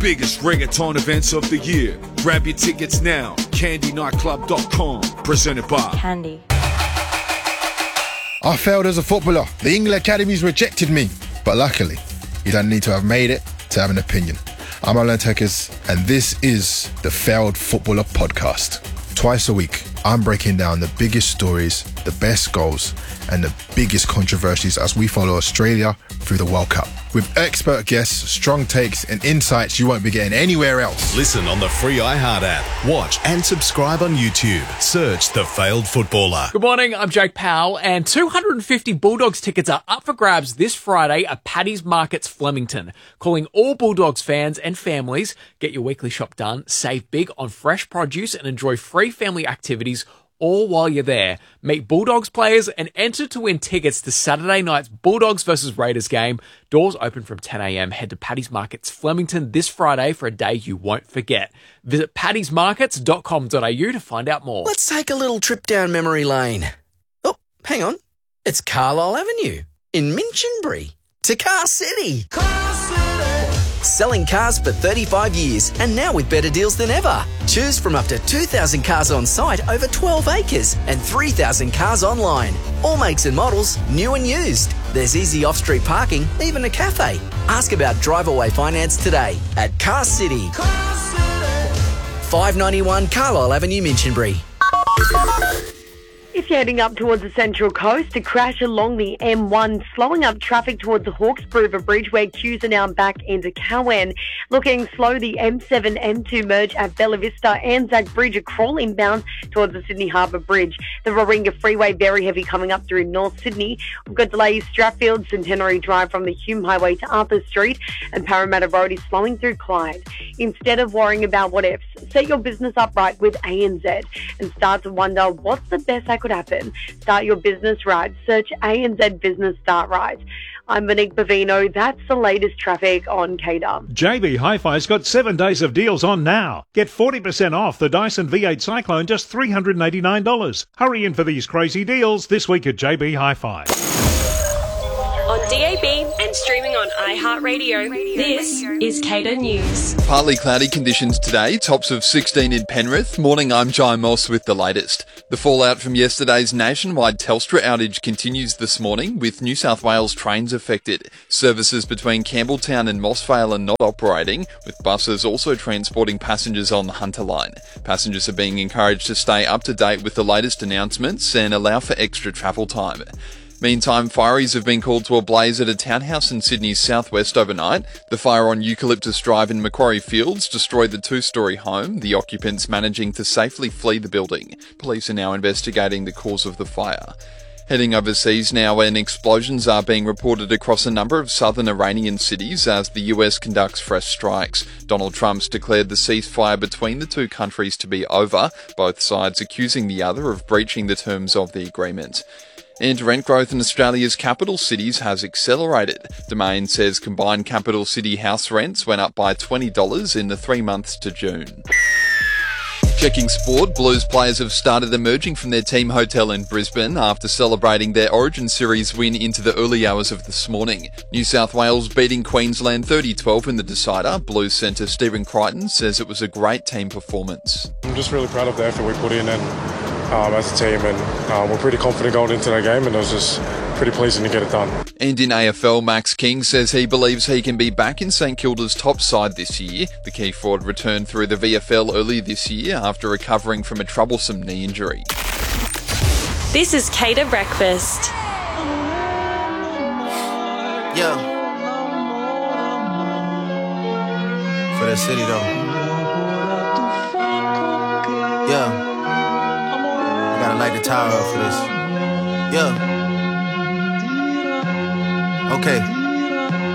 biggest reggaeton events of the year. Grab your tickets now. CandyNightClub.com. Presented by Candy. I failed as a footballer. The England Academies rejected me. But luckily, you don't need to have made it to have an opinion. I'm Alan Tekers, and this is the Failed Footballer Podcast. Twice a week, I'm breaking down the biggest stories, the best goals, and the biggest controversies as we follow Australia through the World Cup. With expert guests, strong takes, and insights you won't be getting anywhere else. Listen on the free iHeart app. Watch and subscribe on YouTube. Search The Failed Footballer. Good morning, I'm Jake Powell, and 250 Bulldogs tickets are up for grabs this Friday at Paddy's Markets Flemington. Calling all Bulldogs fans and families, get your weekly shop done, save big on fresh produce, and enjoy free family activities all while you're there. Meet Bulldogs players and enter to win tickets to Saturday night's Bulldogs versus Raiders game. Doors open from 10 a.m. Head to Paddy's Markets Flemington this Friday for a day you won't forget. Visit paddysmarkets.com.au to find out more. Let's take a little trip down memory lane. Oh, hang on. It's Carlisle Avenue in Minchinbury to Car City. Car City. Selling cars for 35 years and now with better deals than ever. Choose from up to 2,000 cars on site over 12 acres and 3,000 cars online. All makes and models, new and used. There's easy off-street parking, even a cafe. Ask about drive-away finance today at Car City. Car City. 591 Carlisle Avenue, Minchinbury. If you're heading up towards the Central Coast, a crash along the M1, slowing up traffic towards the Hawkesbury River Bridge, where queues are now back into Cowan. Looking slow, the M7, M2 merge at Bella Vista, Anzac Bridge, a crawl inbound towards the Sydney Harbour Bridge. The Warringah Freeway, very heavy coming up through North Sydney. We've got delays Strathfield, Centenary Drive from the Hume Highway to Arthur Street, and Parramatta Road is slowing through Clyde. Instead of worrying about what ifs, set your business up right with ANZ and start to wonder what's the best that could happen. Start your business right. Search ANZ Business Start Right. I'm Monique Bavino. That's the latest traffic on KDUB. JB Hi-Fi's got 7 days of deals on now. Get 40% off the Dyson V8 Cyclone, just $389. Hurry in for these crazy deals this week at JB Hi-Fi. On DAB and streaming on iHeartRadio, this is Cater News. Partly cloudy conditions today, tops of 16 in Penrith. Morning, I'm Jai Moss with the latest. The fallout from yesterday's nationwide Telstra outage continues this morning, with New South Wales trains affected. Services between Campbelltown and Mossvale are not operating, with buses also transporting passengers on the Hunter Line. Passengers are being encouraged to stay up to date with the latest announcements and allow for extra travel time. Meantime, fireys have been called to a blaze at a townhouse in Sydney's southwest overnight. The fire on Eucalyptus Drive in Macquarie Fields destroyed the two-storey home, the occupants managing to safely flee the building. Police are now investigating the cause of the fire. Heading overseas now, and explosions are being reported across a number of southern Iranian cities as the US conducts fresh strikes. Donald Trump's declared the ceasefire between the two countries to be over, both sides accusing the other of breaching the terms of the agreement. And rent growth in Australia's capital cities has accelerated. Domain says combined capital city house rents went up by $20 in the 3 months to June. Checking sport, Blues players have started emerging from their team hotel in Brisbane after celebrating their Origin Series win into the early hours of this morning. New South Wales beating Queensland 30-12 in the decider. Blues centre Stephen Crichton says it was a great team performance. I'm just really proud of the effort we put in and as a team, and we're pretty confident going into that game, and it was just pretty pleasing to get it done. And in AFL, Max King says he believes he can be back in St Kilda's top side this year. The key forward returned through the VFL early this year after recovering from a troublesome knee injury. This is Cater Breakfast. Yeah. For that city though. Yeah. Gotta light the tower up for this. Yeah. Okay.